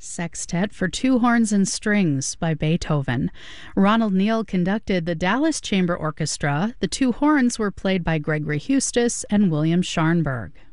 Sextet for Two Horns and Strings by Beethoven. Ronald Neal conducted the Dallas Chamber Orchestra. The two horns were played by Gregory Hustis and William Scharnberg.